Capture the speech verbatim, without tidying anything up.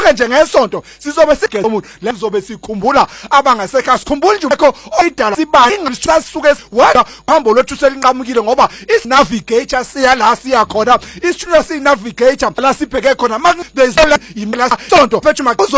nje ngesonto sizobe sigeza umuntu le sizobe sikhumbula abangasekho sikhumbula nje ekho oyidala siba ingasasuke wada phambo lothu selinqamukile ngoba is navigator siya la siya khona isitudio si navigator la sibheke khona manje there's imla sonto fethu